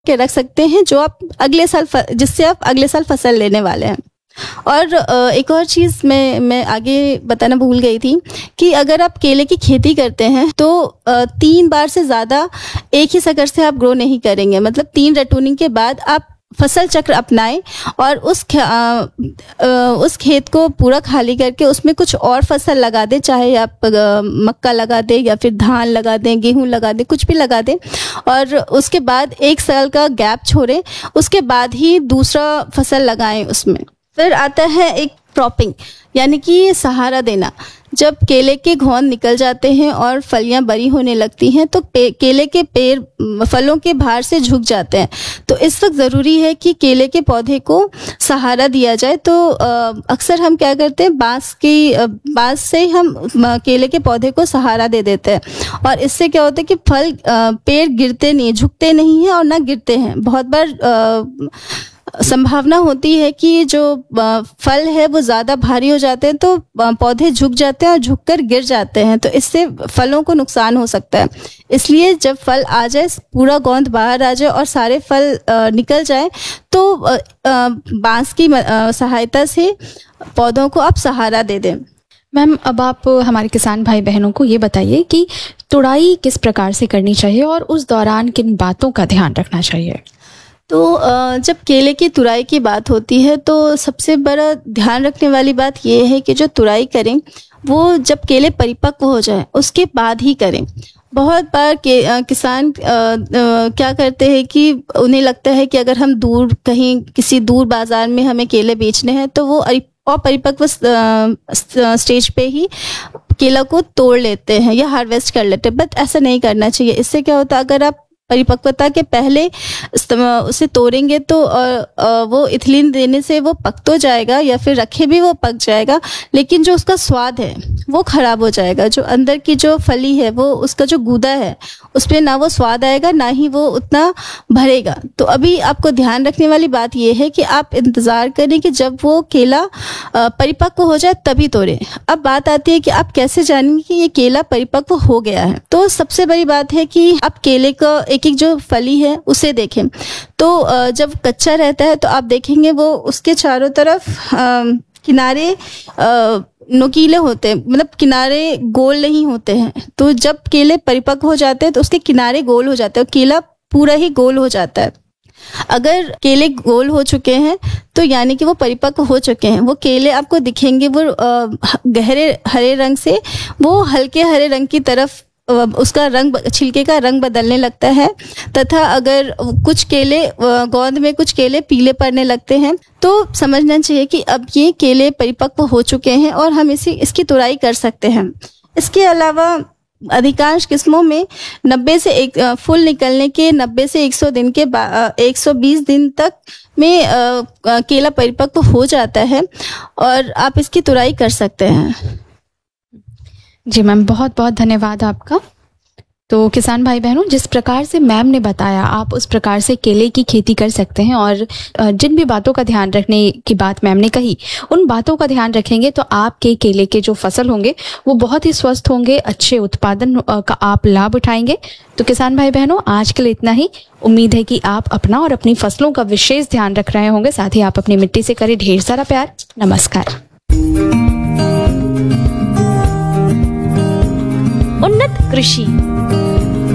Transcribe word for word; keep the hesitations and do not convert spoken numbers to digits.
के रख सकते हैं जो आप अगले साल जिससे आप अगले साल फसल लेने वाले हैं। और एक और चीज़ मैं मैं आगे बताना भूल गई थी कि अगर आप केले की खेती करते हैं तो तीन बार से ज़्यादा एक ही सकर से आप ग्रो नहीं करेंगे। मतलब तीन रटूनिंग के बाद आप फसल चक्र अपनाएं और उस आ, आ, उस खेत को पूरा खाली करके उसमें कुछ और फसल लगा दें, चाहे आप आ, मक्का लगा दें या फिर धान लगा दें, गेहूं लगा दें, कुछ भी लगा दें। और उसके बाद एक साल का गैप छोड़ें, उसके बाद ही दूसरा फसल लगाएं उसमें। फिर आता है एक क्रॉपिंग, यानी कि सहारा देना। जब केले के घौंद निकल जाते हैं और फलियां बड़ी होने लगती हैं तो केले के पेड़ फलों के भार से झुक जाते हैं। तो इस वक्त ज़रूरी है कि केले के पौधे को सहारा दिया जाए। तो अक्सर हम क्या करते हैं, बांस की बांस से हम केले के पौधे को सहारा दे देते हैं और इससे क्या होता है कि फल पेड़ गिरते नहीं, झुकते नहीं हैं और ना गिरते हैं। बहुत बार संभावना होती है कि जो फल है वो ज़्यादा भारी हो जाते हैं तो पौधे झुक जाते हैं और झुककर गिर जाते हैं, तो इससे फलों को नुकसान हो सकता है। इसलिए जब फल आ जाए, पूरा गोंद बाहर आ जाए और सारे फल निकल जाए तो बांस की सहायता से पौधों को आप सहारा दे दें। मैम, अब आप हमारे किसान भाई बहनों को ये बताइए कि तुड़ाई किस प्रकार से करनी चाहिए और उस दौरान किन बातों का ध्यान रखना चाहिए। तो जब केले की तुराई की बात होती है तो सबसे बड़ा ध्यान रखने वाली बात यह है कि जो तुराई करें वो जब केले परिपक्व हो जाए उसके बाद ही करें। बहुत बार के आ, किसान आ, आ, क्या करते हैं कि उन्हें लगता है कि अगर हम दूर कहीं किसी दूर बाजार में हमें केले बेचने हैं तो वो अपरिपक्व स्टेज पे ही केला को तोड़ लेते हैं या हार्वेस्ट कर लेते हैं, बट ऐसा नहीं करना चाहिए। इससे क्या होता है, अगर आप परिपक्वता के पहले उसे तोड़ेंगे तो वो इथिलीन देने से वो पक तो जाएगा या फिर रखे भी वो पक जाएगा, लेकिन जो उसका स्वाद है वो खराब हो जाएगा। जो अंदर की जो फली है वो उसका जो गूदा है उसमें ना वो स्वाद आएगा ना ही वो उतना भरेगा। तो अभी आपको ध्यान रखने वाली बात ये है कि आप इंतज़ार करें कि जब वो केला परिपक्व हो जाए तभी तोड़ें। अब बात आती है कि आप कैसे जानेंगे कि ये केला परिपक्व हो गया है। तो सबसे बड़ी बात है कि आप केले का एक एक जो फली है उसे देखें। तो जब कच्चा रहता है तो आप देखेंगे वो उसके चारों तरफ किनारे नुकीले होते हैं, मतलब किनारे गोल नहीं होते हैं। तो जब केले परिपक्व हो जाते हैं तो उसके किनारे गोल हो जाते हैं, केला पूरा ही गोल हो जाता है। अगर केले गोल हो चुके हैं तो यानी कि वो परिपक्व हो चुके हैं। वो केले आपको दिखेंगे वो गहरे हरे रंग से वो हल्के हरे रंग की तरफ उसका रंग, छिलके का रंग बदलने लगता है। तथा अगर कुछ केले गोंद में कुछ केले पीले पड़ने लगते हैं तो समझना चाहिए कि अब ये केले परिपक्व हो चुके हैं और हम इसी इसकी तुड़ाई कर सकते हैं। इसके अलावा अधिकांश किस्मों में नब्बे से एक फूल निकलने के नब्बे से एक सौ दिन के एक सौ बीस दिन तक में केला परिपक्व हो जाता है और आप इसकी तुड़ाई कर सकते हैं। जी मैम, बहुत बहुत धन्यवाद आपका। तो किसान भाई बहनों, जिस प्रकार से मैम ने बताया आप उस प्रकार से केले की खेती कर सकते हैं और जिन भी बातों का ध्यान रखने की बात मैम ने कही उन बातों का ध्यान रखेंगे तो आपके केले के जो फसल होंगे वो बहुत ही स्वस्थ होंगे, अच्छे उत्पादन का आप लाभ उठाएंगे। तो किसान भाई बहनों, आज के लिए इतना ही। उम्मीद है कि आप अपना और अपनी फसलों का विशेष ध्यान रख रहे होंगे, साथ ही आप अपनी मिट्टी से करें ढेर सारा प्यार। नमस्कार। उन्नत कृषि